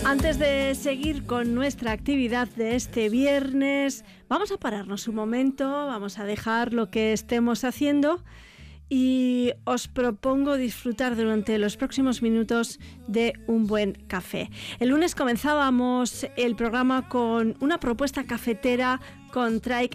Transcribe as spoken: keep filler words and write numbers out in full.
Antes de seguir con nuestra actividad de este viernes, vamos a pararnos un momento, vamos a dejar lo que estemos haciendo y os propongo disfrutar durante los próximos minutos de un buen café. El lunes comenzábamos el programa con una propuesta cafetera con Trike